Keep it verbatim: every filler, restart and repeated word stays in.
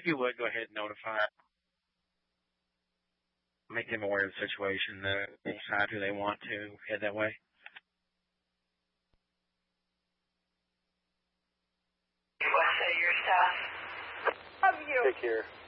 if you would, go ahead and notify. Make them aware of the situation, uh, decide who they want to head that way. What say your staff? Love you. Take care.